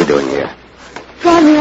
you doing here? Johnny,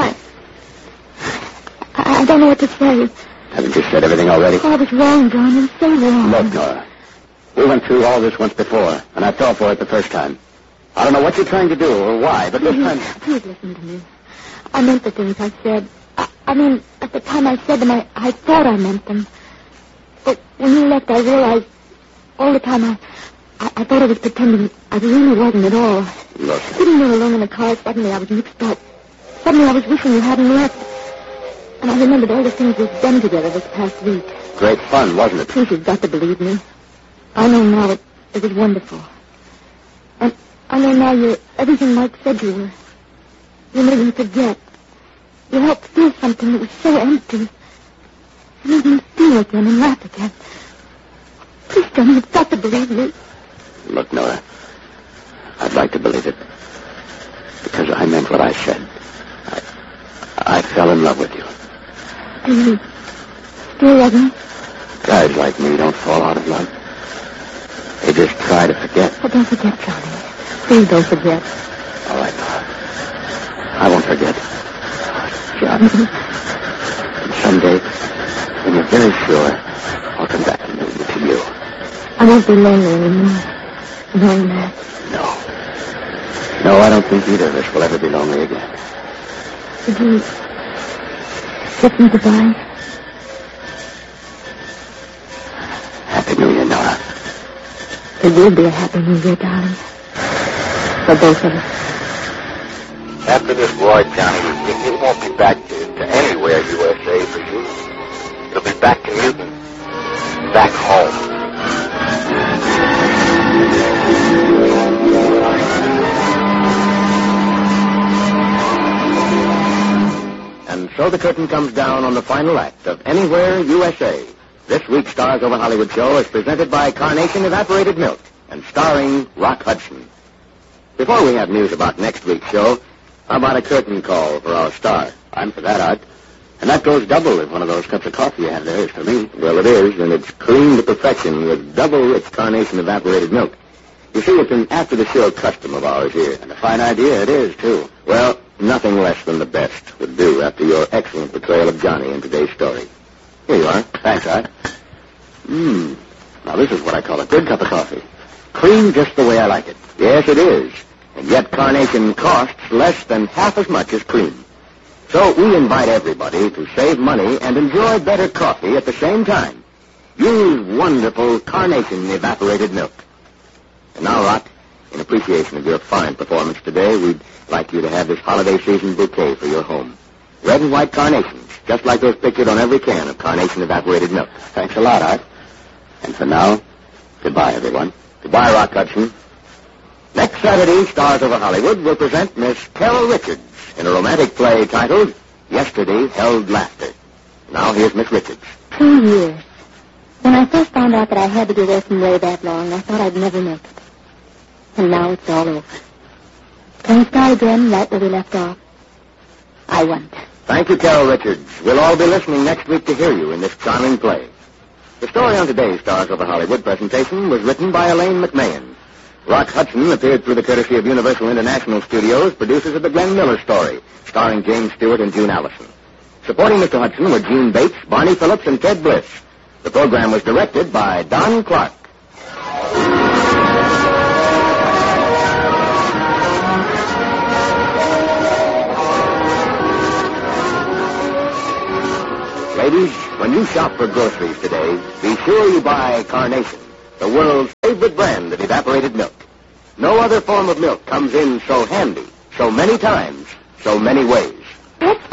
I don't know what to say. Haven't you said everything already? Oh, I was wrong, John. I'm so wrong. Look, Nora. We went through all this once before, and I fell for it the first time. I don't know what you're trying to do or why, but this time... Please listen to me. I meant the things I said. I mean, at the time I said them, I thought I meant them. But when you left, I realized all the time I thought I was pretending. I really wasn't at all. Look. Sitting there alone in the car, suddenly I was mixed up. Suddenly I was wishing you hadn't left. And I remembered all the things we've done together this past week. Great fun, wasn't it? Please, you've got to believe me. I know now it was wonderful. And I know now you're everything Mike said you were. You made me forget. You helped feel something that was so empty. You made me feel again and laugh again. Please, Johnny, you've got to believe me. Look, Nora, I'd like to believe it. Because I meant what I said. I fell in love with you. Do you still love me? Guys like me don't fall out of love. They just try to forget. Oh, don't forget, Johnny. Please don't forget. All right, Nora. I won't forget. Johnny. And someday, when you're very sure, I'll come back to you. I won't be lonely anymore. Knowing that. No, I don't think either of us will ever be lonely again. Would you kiss me goodbye? Happy New Year, Nora. It will be a happy New Year, darling. For both of us. After this war, Johnny, it won't be back to anywhere, USA, for you. It'll be back to Newton. Back home. And so the curtain comes down on the final act of Anywhere, USA. This week's Stars Over Hollywood show is presented by Carnation Evaporated Milk and starring Rock Hudson. Before we have news about next week's show, how about a curtain call for our star? I'm for that, Art. And that goes double if one of those cups of coffee you have there is for me. Well, it is, and it's creamed to perfection with double its Carnation Evaporated Milk. You see, it's an after-the-show custom of ours here. And a fine idea it is, too. Well, nothing less than the best would do after your excellent portrayal of Johnny in today's story. Here you are. Thanks, Art. Now, this is what I call a good cup of coffee. Cream just the way I like it. Yes, it is. And yet Carnation costs less than half as much as cream. So we invite everybody to save money and enjoy better coffee at the same time. Use wonderful Carnation Evaporated Milk. And now, Rock, in appreciation of your fine performance today, we'd like you to have this holiday season bouquet for your home. Red and white carnations, just like those pictured on every can of Carnation Evaporated Milk. Thanks a lot, Art. And for now, goodbye, everyone. Goodbye, Rock Hudson. Next Saturday, Stars Over Hollywood will present Miss Carol Richards in a romantic play titled Yesterday Held Laughter. Now here's Miss Richards. 2 years. When I first found out that I had to be away from Ray that long, I thought I'd never make it. And now it's all over. Can we start again right where we left off? I won't. Thank you, Carol Richards. We'll all be listening next week to hear you in this charming play. The story on today's Stars Over Hollywood presentation was written by Elaine McMahon. Rock Hudson appeared through the courtesy of Universal International Studios, producers of the Glenn Miller Story, starring James Stewart and June Allison. Supporting Mr. Hudson were Gene Bates, Barney Phillips, and Ted Bliss. The program was directed by Don Clark. Ladies, when you shop for groceries today, be sure you buy Carnation, the world's favorite brand of evaporated milk. No other form of milk comes in so handy, so many times, so many ways. Let's